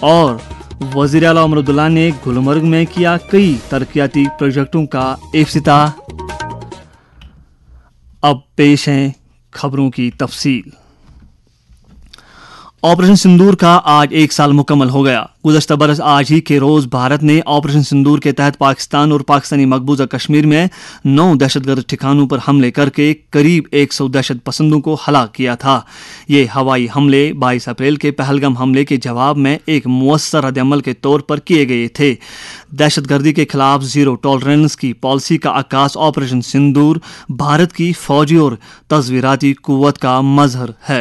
اور वज़ीर आला उमर अब्दुल्ला ने गुलमर्ग में किया कई तरक्याती प्रोजेक्टों का इफ्तिताह। अब पेश हैं खबरों की तफसील। ऑपरेशन सिंदूर का आज 1 साल मुकम्मल हो गया। गुज़श्ता बरस आज ही के रोज़ भारत ने ऑपरेशन सिंदूर के तहत पाकिस्तान और पाकिस्तानी मकबूजा कश्मीर में 9 दहशतगर्द ठिकानों पर हमले करके करीब 100 दहशत पसंदों को हलाक किया था। ये हवाई हमले 22 अप्रैल के पहलगाम हमले के जवाब में एक मुअस्सर रद्द-ए-अमल के तौर पर किए गए थे। दहशतगर्दी के खिलाफ ज़ीरो टॉलरेंस की पॉलिसी का आगाज़ ऑपरेशन सिंदूर भारत की फौजी और तज़वीराती कुव्वत का मज़हर है।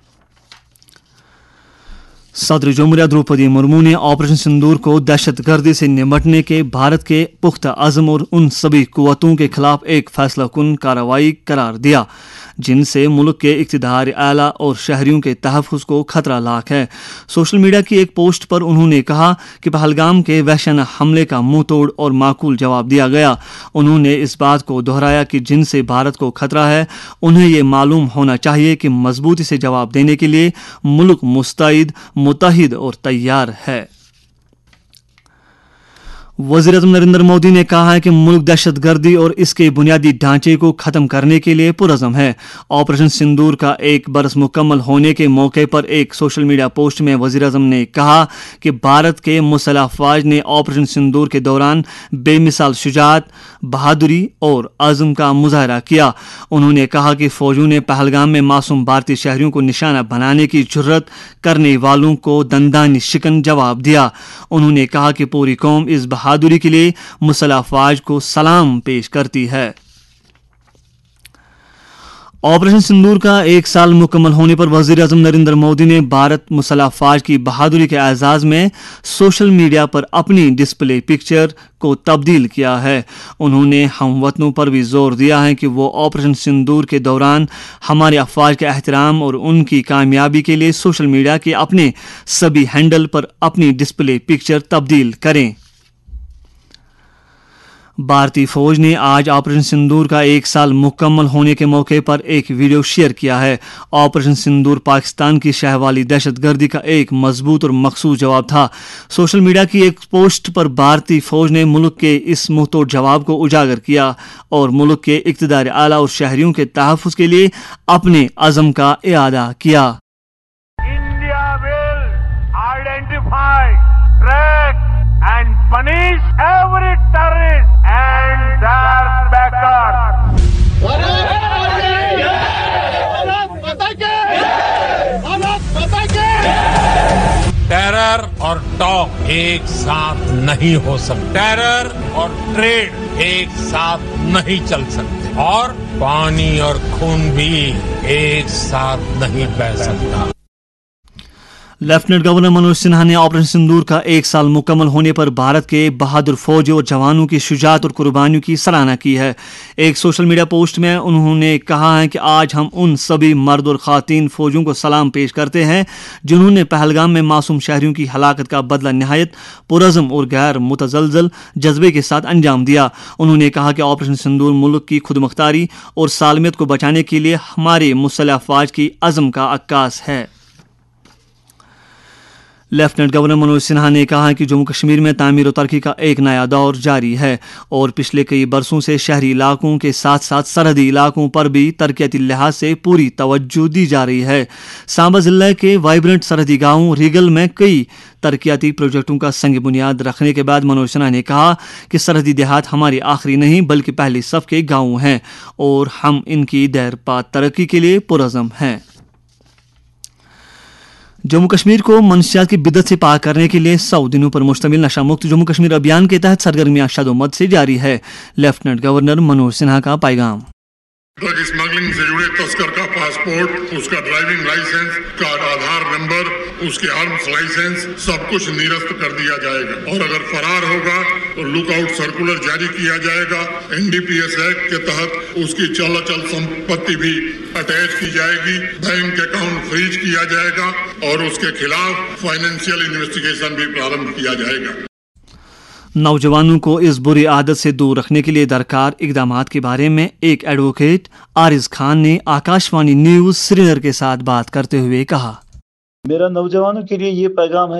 सदर जमहूरिया द्रौपदी मुर्मू ने ऑपरेशन सिंदूर को दहशतगर्दी से निपटने के भारत के पुख्ता अज़्म और उन सभी कुव्वतों के खिलाफ एक फैसलाकुन कार्रवाई करार दिया जिनसे मुल्क के इक़्तिदार आला और शहरियों के तहफ़्फ़ुज़ को खतरा लाक है। सोशल मीडिया की एक पोस्ट पर उन्होंने कहा कि पहलगाम के वहशाना हमले का मुंह तोड़ और माकूल जवाब दिया गया। उन्होंने इस बात को दोहराया कि जिनसे भारत को खतरा है उन्हें ये मालूम होना चाहिए कि मजबूती से जवाब देने के लिए मुल्क मुस्तैद, मुत्तहिद और तैयार है। वज़ीर आज़म नरेंद्र मोदी ने कहा है कि मुल्क दहशतगर्दी और इसके बुनियादी ढांचे को ख़त्म करने के लिए पुरज़म है। ऑपरेशन सिंदूर का 1 बरस मुकम्मल होने के मौके पर एक सोशल मीडिया पोस्ट में वज़ीर आज़म ने कहा कि भारत के मुसल्लह अफ़वाज ने ऑपरेशन सिंदूर के दौरान बेमिसाल शुजाअत, बहादुरी और अज़्म का मुज़ाहरा किया। उन्होंने कहा कि फ़ौजियों ने पहलगाम में मासूम भारतीय शहरियों को निशाना बनाने की जुर्रत करने वालों को दंदानी शिकन जवाब दिया। उन्होंने कहा कि पूरी कौम इस बहादुरी के लिए मुसल्लह अफ़वाज को सलाम पेश करती है। ऑपरेशन सिंदूर का 1 साल मुकम्मल होने पर वज़ीर आज़म नरेंद्र मोदी ने भारत मुसल्लह अफ़वाज की बहादुरी के एजाज़ में सोशल मीडिया पर अपनी डिस्प्ले पिक्चर को तब्दील किया है। उन्होंने हमवतनों पर भी जोर दिया है कि वो ऑपरेशन सिंदूर के दौरान हमारे अफ़वाज के एहतराम और उनकी कामयाबी के लिए सोशल मीडिया के अपने सभी हैंडल पर अपनी डिस्प्ले पिक्चर तब्दील करें। भारतीय फौज ने आज ऑपरेशन सिंदूर का 1 साल मुकम्मल होने के मौके पर एक वीडियो शेयर किया है। ऑपरेशन सिंदूर पाकिस्तान की शहवाली दहशतगर्दी का एक मजबूत और मखसूस जवाब था। सोशल मीडिया की एक पोस्ट पर भारतीय फौज ने मुल्क के इस मुंहतोड़ जवाब को उजागर किया और मुल्क के इक़्तिदार आला और शहरियों के तहफ़्फ़ुज़ के लिए अपने अज़्म का इआदा किया। India will identify, track and punish every terrorist and their backers. Terror और टॉक एक साथ नहीं हो सकते, टेरर और ट्रेड एक साथ नहीं चल सकते और पानी और खून भी एक साथ नहीं बह सकता। लेफ्टिनेंट गवर्नर मनोज सिन्हा ने ऑपरेशन सिंदूर का 1 साल मुकम्मल होने पर भारत के बहादुर फौजी और जवानों की शुजाअत और कुर्बानियों की सराहना की है। एक सोशल मीडिया पोस्ट में उन्होंने कहा है कि आज हम उन सभी मर्द और ख़ातीन फौजियों को सलाम पेश करते हैं जिन्होंने पहलगाम में मासूम शहरियों की हलाकत का बदला नहायत पुरज़्म और गैर मुतज़लज़ल जज्बे के साथ अंजाम दिया। उन्होंने कहा कि ऑपरेशन सिंदूर मुल्क की खुदमुख्तारी और सालमियत को बचाने के लिए हमारे मुसल्लह अफ़वाज की अज़्म का अक्कास है। लेफ्टिनेंट गवर्नर मनोज सिन्हा ने कहा कि जम्मू कश्मीर में तामीर और तरक्की का एक नया दौर जारी है और पिछले कई बरसों से शहरी इलाकों के साथ साथ सरहदी इलाकों पर भी तरक्याती लिहाज से पूरी तवज्जो दी जा रही है। सांबा जिले के वाइब्रेंट सरहदी गांव रीगल में कई तरक्याती प्रोजेक्टों का संग बुनियाद रखने के बाद मनोज सिन्हा ने कहा कि सरहदी देहात हमारे आखिरी नहीं बल्कि पहली सफ के गाँव हैं और हम इनकी देरपा तरक्की के लिए पुरज़्म हैं। जम्मू कश्मीर को मनशियात की बिदत से पाक करने के लिए 100 दिनों पर मुश्तमिल नशा मुक्त जम्मू कश्मीर अभियान के तहत सरगर्मियां शदोमद से जारी है। लेफ्टिनेंट गवर्नर मनोज सिन्हा का पैगाम। ड्रग स्मगलिंग से जुड़े तस्कर का पासपोर्ट, उसका ड्राइविंग लाइसेंस, उसका आधार नंबर, उसके आर्म्स लाइसेंस सब कुछ निरस्त कर दिया जाएगा और अगर फरार होगा तो लुकआउट सर्कुलर जारी किया जाएगा। एनडीपीएस एक्ट के तहत उसकी चल संपत्ति भी अटैच की जाएगी, बैंक अकाउंट फ्रीज किया जाएगा और उसके खिलाफ फाइनेंशियल इन्वेस्टिगेशन भी प्रारंभ किया जाएगा। नौजवानों को इस बुरी आदत से दूर रखने के लिए दरकार इकदामात के बारे में एक एडवोकेट आरिज खान ने आकाशवाणी न्यूज श्रीनगर के साथ बात करते हुए कहा। मेरा नौजवानों के लिए ये पैगाम है